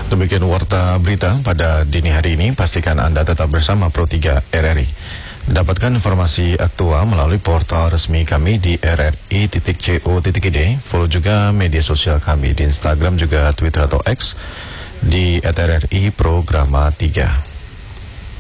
Demikian warta berita pada dini hari ini. Pastikan Anda tetap bersama Pro3 RRI. Dapatkan informasi aktual melalui portal resmi kami di rri.co.id. Follow juga media sosial kami di Instagram juga Twitter atau X di @rri Programa 3.